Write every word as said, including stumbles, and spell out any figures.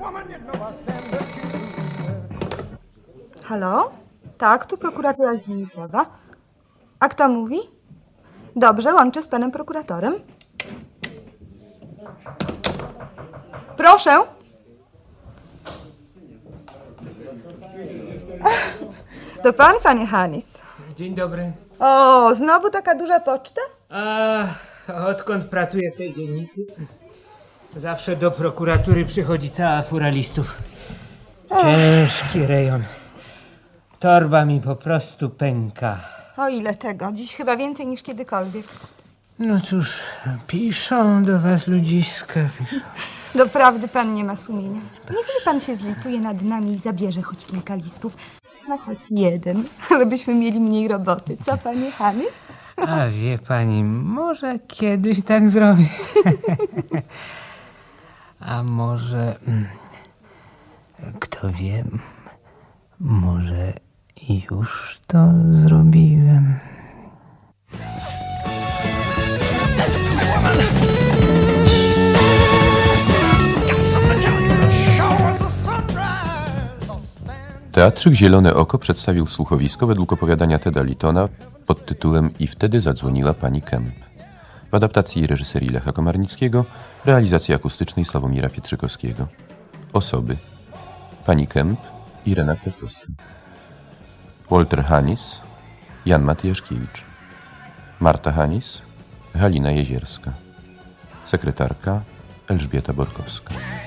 Halo? Tak, tu prokuratura dzielnicowa. A kto mówi? Dobrze, łączę z panem prokuratorem. Proszę. To pan, panie Hanis. Dzień dobry. O, znowu taka duża poczta? A odkąd pracuję w tej dzielnicy, zawsze do prokuratury przychodzi cała fura listów. Ciężki rejon. Torba mi po prostu pęka. O ile tego? Dziś chyba więcej niż kiedykolwiek. No cóż, piszą do was ludziska, piszą. Doprawdy pan nie ma sumienia. Niechże pan się zlituje nad nami i zabierze choć kilka listów. No choć jeden, ale byśmy mieli mniej roboty. Co, panie Hanis? A wie pani, może kiedyś tak zrobię. A może... Kto wie, może już to zrobiłem. Teatrzyk Zielone Oko przedstawił słuchowisko według opowiadania Teda Litona pod tytułem I wtedy zadzwoniła pani Kemp. W adaptacji reżyserii Lecha Komarnickiego, realizacji akustycznej Sławomira Pietrzykowskiego. Osoby: pani Kemp, Irena Kwiatkowska, Walter Hanis, Jan Matyjaszkiewicz, Marta Hanis, Halina Jezierska, sekretarka Elżbieta Borkowska.